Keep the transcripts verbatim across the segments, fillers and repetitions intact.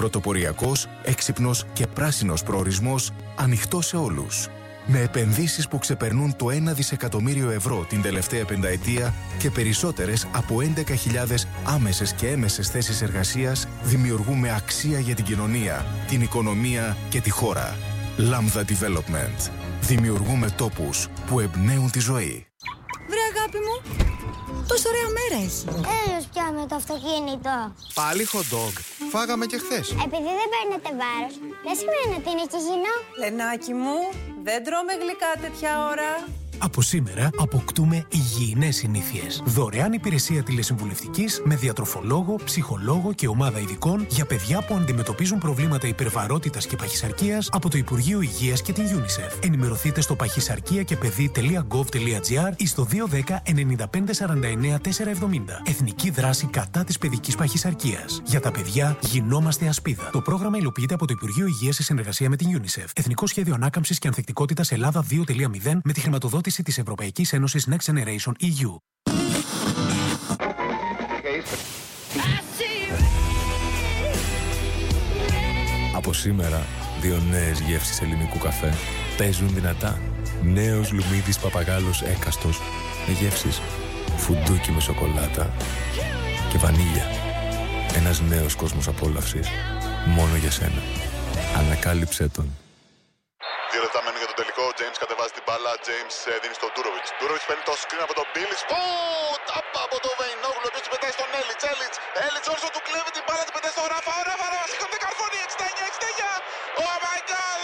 Πρωτοποριακός, έξυπνος και πράσινος προορισμός, ανοιχτός σε όλους. Με επενδύσεις που ξεπερνούν το ένα δισεκατομμύριο ευρώ την τελευταία πενταετία και περισσότερες από έντεκα χιλιάδες άμεσες και έμεσες θέσεις εργασίας, δημιουργούμε αξία για την κοινωνία, την οικονομία και τη χώρα. Lambda Development. Δημιουργούμε τόπους που εμπνέουν τη ζωή. Βρε αγάπη μου, τόσο ωραία μέρα έχει. Έλος πια με το αυτοκίνητο. Πάλι hot dog. Φάγαμε και χθες. Επειδή δεν παίρνετε βάρος, δεν σημαίνει ότι είναι και υγιεινό. Λενάκι μου, δεν τρώμε γλυκά τέτοια ώρα. Από σήμερα αποκτούμε υγιεινές συνήθειες. Δωρεάν υπηρεσία τηλεσυμβουλευτικής με διατροφολόγο, ψυχολόγο και ομάδα ειδικών για παιδιά που αντιμετωπίζουν προβλήματα υπερβαρότητας και παχυσαρκίας από το Υπουργείο Υγείας και την UNICEF. Ενημερωθείτε στο παχυσαρκία και παιδί τελεία γκοβ τελεία τζι άρ ή στο δύο ένα μηδέν εννιά πέντε σαράντα εννιά τετρακόσια εβδομήντα. Εθνική δράση κατά της παιδικής παχυσαρκίας. Για τα παιδιά γινόμαστε ασπίδα. Το πρόγραμμα υλοποιείται από το Υπουργείο Υγείας σε συνεργασία με την UNICEF. Εθνικό Σχέδιο Ανάκαμψης και Ανθεκτικότητας Ελλάδα δύο κόμμα μηδέν με τη χρηματοδότηση της Ευρωπαϊκής Ένωσης Next Generation ι γιου. Από σήμερα, δύο νέες γεύσεις ελληνικού καφέ παίζουν δυνατά. Νέος Λουμίδης Παπαγάλος Έκαστος με γεύσεις φουντούκι με σοκολάτα και βανίλια. Ένας νέος κόσμος απόλαυσης μόνο για σένα. Ανακάλυψέ τον. Δύο λεπτά μένουν για τον τελικό. Ο James κατεβάζει την μπάλα. James δίνει στον Ντούροβιτς. Ντούροβιτς παίρνει το screen από τον Μπίλιτς. Τάπα από τον Βεϊνόγλου. Ο οποίος την πετάει στον Έλιτς. Έλιτς. Έλιτς όρσο του κλέβει την μπάλα. Την πετάει στον Ράφα. Ο Ράφα. Ράφα. Σηκώνεται καρφώνει. εξήντα εννιά εξήντα εννιά. Oh my god.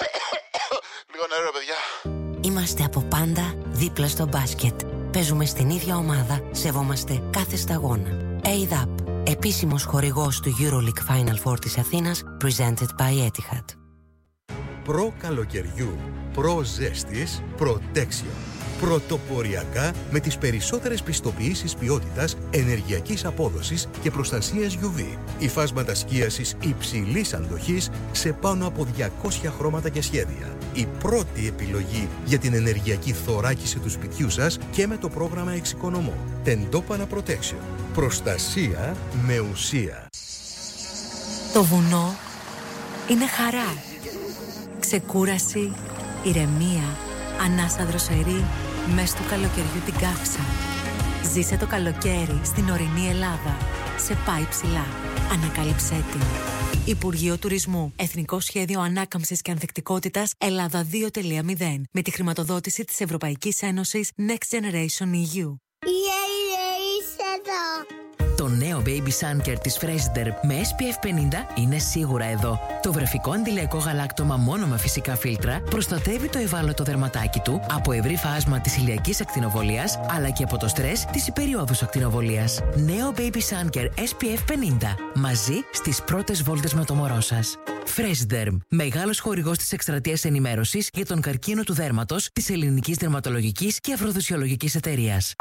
Λίγο νερό, παιδιά. Είμαστε από πάντα δίπλα στο μπάσκετ. Παίζουμε στην ίδια ομάδα. Σεβόμαστε κάθε σταγόνα. έι ντι έι πι. Επίσημος χορηγός του EuroLeague Final Four της Αθήνας. Presented by Etihad. Προ καλοκαιριού, προ ζέστης, Protection. Πρωτοποριακά με τις περισσότερες πιστοποιήσεις ποιότητας, ενεργειακής απόδοσης και προστασίας γιου βι. Υφάσματα σκίασης υψηλής αντοχής σε πάνω από διακόσια χρώματα και σχέδια. Η πρώτη επιλογή για την ενεργειακή θωράκιση του σπιτιού σας και με το πρόγραμμα Εξοικονομώ. Τεντόπανα Protection. Προστασία με ουσία. Το βουνό είναι χαρά. Ξεκούραση, ηρεμία, ανάσα δροσερή, μες του καλοκαιριού την καύσα. Ζήσε το καλοκαίρι στην ορεινή Ελλάδα. Σε πάει ψηλά. Ανακάλυψέ την. Υπουργείο Τουρισμού. Εθνικό Σχέδιο Ανάκαμψης και Ανθεκτικότητας Ελλάδα δύο κόμμα μηδέν. Με τη χρηματοδότηση της Ευρωπαϊκής Ένωσης Next Generation ι γιου. Είσαι εδώ. Το νέο Baby Sun Care της Freshderm με ες πι εφ πενήντα είναι σίγουρα εδώ. Το βρεφικό αντιλιακό γαλάκτωμα μόνο με φυσικά φίλτρα προστατεύει το ευάλωτο δερματάκι του από ευρύ φάσμα της ηλιακής ακτινοβολίας αλλά και από το στρες της υπεριόδους ακτινοβολίας. Νέο Baby Sun Care ες πι εφ πενήντα. Μαζί στις πρώτες βόλτες με το μωρό σας. Freshderm. Μεγάλος χορηγός της εκστρατείας ενημέρωσης για τον καρκίνο του δέρματος της Ελληνικής Δερματολογικής και Αφροδοσιολογικής Εταιρείας.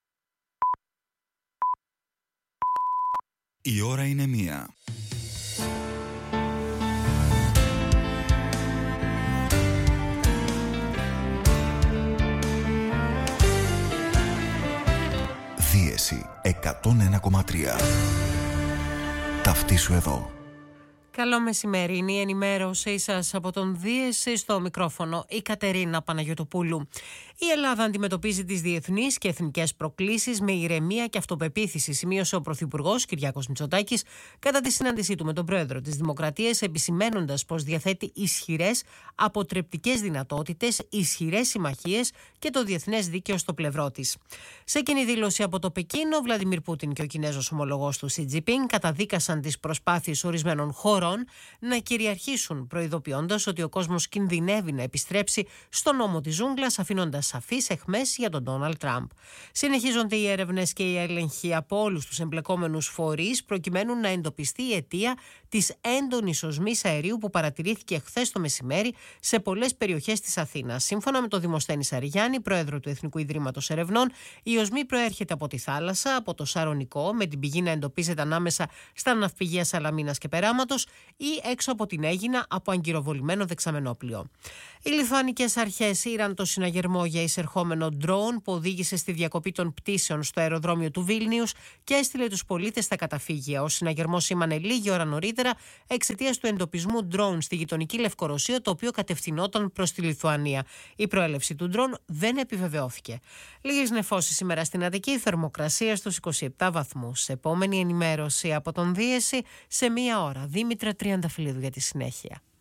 Η ώρα είναι μία. Δίεση εκατόν ένα κόμμα τρία. Ταυτίσου εδώ. Καλό μεσημέρι, είναι η ενημέρωσή σας από τον Δίεση στο μικρόφωνο, η Κατερίνα Παναγιωτοπούλου. Η Ελλάδα αντιμετωπίζει τις διεθνείς και εθνικές προκλήσεις με ηρεμία και αυτοπεποίθηση, σημείωσε ο Πρωθυπουργός Κυριάκος Μητσοτάκης κατά τη συνάντησή του με τον Πρόεδρο της Δημοκρατίας, επισημαίνοντας πως διαθέτει ισχυρές αποτρεπτικές δυνατότητες, ισχυρές συμμαχίες και το διεθνές δίκαιο στο πλευρό της. Σε κοινή δήλωση από το Πεκίνο, ο Βλαντιμίρ Πούτιν και ο Κινέζος ομολογός του Σι Τζινπίνγκ καταδίκασαν τις προσπάθειες ορισμένων χώρων να κυριαρχήσουν, προειδοποιώντας ότι ο κόσμος κινδυνεύει να επιστρέψει στον νόμο της ζούγκλας, αφήνοντας σαφείς αιχμές για τον Ντόναλντ Τραμπ. Συνεχίζονται οι έρευνες και οι έλεγχοι από όλους τους εμπλεκόμενους φορείς, προκειμένου να εντοπιστεί η αιτία της έντονης οσμής αερίου που παρατηρήθηκε χθες το μεσημέρι σε πολλές περιοχές της Αθήνας. Σύμφωνα με τον Δημοσθένη Σαριγιάννη, πρόεδρο του Εθνικού Ιδρύματος Ερευνών, η οσμή προέρχεται από τη θάλασσα, από το Σαρονικό, με την πηγή να εντοπίζεται ανάμεσα στα ναυπηγεία Σαλαμίνας και Περάματος ή έξω από την Αίγινα από αγκυροβολημένο δεξαμενόπλιο. Οι λιθουανικές αρχές ήραν το συναγερμό για εισερχόμενο ντρόουν που οδήγησε στη διακοπή των πτήσεων στο αεροδρόμιο του Βίλνιους και έστειλε τους πολίτες στα καταφύγια. Ο συναγερμός σήμανε λίγη ώρα νωρίτερα εξαιτίας του εντοπισμού ντρόουν στη γειτονική Λευκορωσία, το οποίο κατευθυνόταν προς τη Λιθουανία. Η προέλευση του ντρόουν δεν επιβεβαιώθηκε. Λίγες νεφώσεις σήμερα στην Αττική, θερμοκρασία στους είκοσι επτά βαθμούς. Επόμενη ενημέρωση από τον Δίεση σε μία ώρα. Δήμητρα Τριανταφυλλίδου για τη συνέχεια.